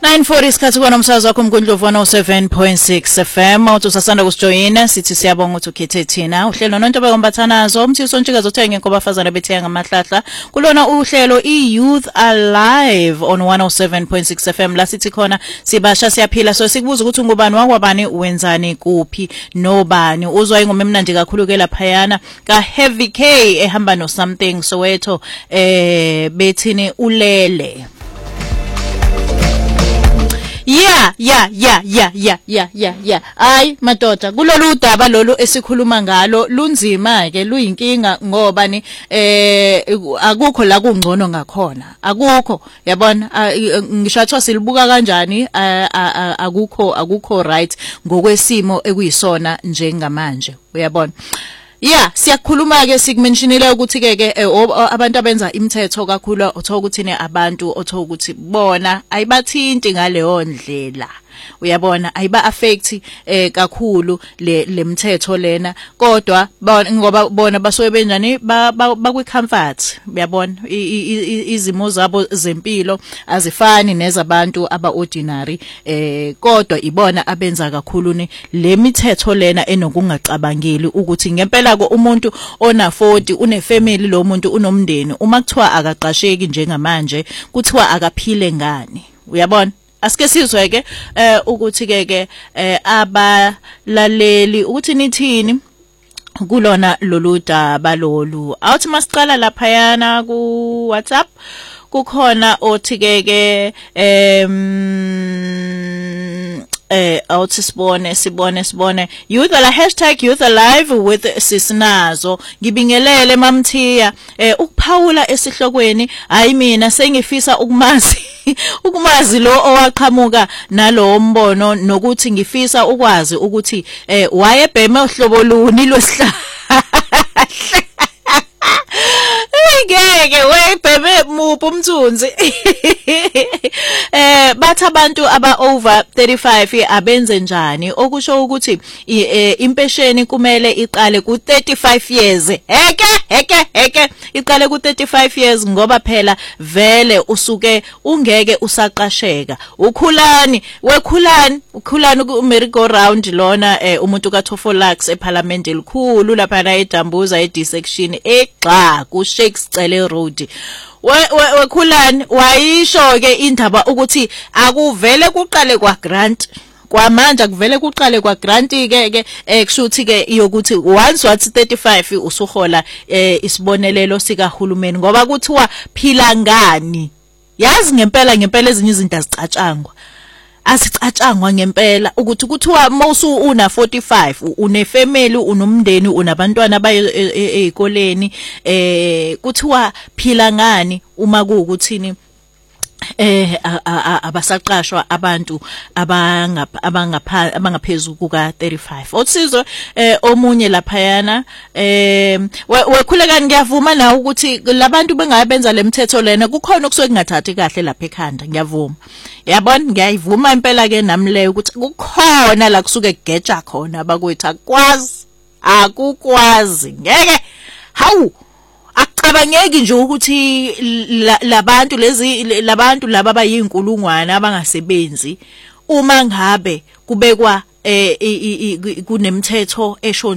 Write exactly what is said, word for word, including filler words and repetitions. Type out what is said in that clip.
nine forty isikhathi kona umsakazo wakho umkundlovu one oh seven point six F M. Uthi usasanda kusijoyina sithi siyabonga ukuthi ukhethe thina. Uhlelo nontobe kombathanazo umthiso ontshikazo othenga ngobafazana bethenga ngamahlahla. Kulona uhlelo iYouth Alive on one oh seven point six F M la sithi khona sibasha siyaphila. So sikubuza ukuthi ngubani wakwabani wenzani kuphi nobani. Uzwa ingoma emnandi kakhulu ke laphayana ka Heavy K ehamba no something Soweto eh bethini ulele. Yeah, yeah, yeah, yeah, yeah, yeah, yeah, yeah. Ay, madoda, kulolu daba lolu esikhuluma ngalo lunzima ke luyinkinga ngoba ni eh akukho la kungcono ngakhona. Akukho, yabona, ngisho athi silibuka kanjani akukho akukho right ngokwesimo ekuyisona njengamanje. Uyabona? Yeah, siyakhuluma ke sikumentionile ukuthi ke ke abantu abenza imithetho kakhulu othoka ukuthi ne abantu othoka ukuthi bona ayibathinti ngaleyo ndlela. Uyabona ayiba affect eh kakhulu le lemthetho lena kodwa ngoba bona basuke benjani bakwi comfort. Uyabona izimo zabo zempilo azifani nezabantu aba ordinary eh kodwa ibona abenza kakhulu ni lemithetho lena enokungacabangeli ukuthi ngempela ko umuntu ona forty une family lo muntu unomndeni uma kuthiwa akaqasheki njengamanje kuthiwa akaphile ngani. Uyabona asike sizwe ke eh ukuthi ke ke eh abalaleli ukuthi nithini kulona lolu daba lolu. Awuthi masiqala laphayana ku WhatsApp kukhona othi ke ke em eh awuthi sibone sibone sibone youth ala hashtag youth alive with sisinazo ngibingelele mamthiya eh ukuphawula esihlokweni hayi mina sengifisa ukumazi ukumazi lo owaqhamuka nalo mbono nokuthi ngifisa ukwazi ukuthi eh wayebheme uhlobo luni lwesihlahla ngeke wayebheme muphi umthunzi eh bathi abantu aba over thirty-five abenze njani okusho ukuthi impesheni kumele iqale ku thirty-five years heke heke heke iqale ku thirty-five years ngoba phela vele usuke ungeke usaqasheka. Ukhulani wekhulani ukhulani ku merry go round lona eh umuntu ka Thofolax eParliament elikhulu lapha la eDambuza e D section egxa ku Shakes Cele Road. Wekhulani wayisho ke indaba ukuthi akuvele kuqale kwa grant kwamanje akuvele kuqale kwa grant ke ke kushuthi ke yokuthi once wathi thirty-five usuhola isibonelelo sika hulumeni ngoba kuthiwa phila ngani. Yazi ngempela ngempela ezinye izinto azicatshangwa asicatshangwa ngempela ukuthi kuthiwa mawusu una forty-five une family unomndeni unabantwana abayikoleni eh kuthiwa phila ngani uma kuukuthini eh abasaqashwa abantu abangapha abangapha abangaphezulu kuka thirty-five. Otsizwe eh omunye laphayana eh wekhulekani ngiyavuma na ukuthi labantu bengabenza lemithetho lena kukhona okusuke kungathathi kahle lapha ekhanda ngiyavuma. Yabona ngiyayivuma impela ke nami leyo ukuthi kukhona la kusuke kugeja khona abakwethu akwazi akukwazi ngeke hawu akabangeki nje ukuthi labantu lezi labantu laba abayinkulungwane abangasebenzi uma ngabe kubekwa eh kunemithetho esho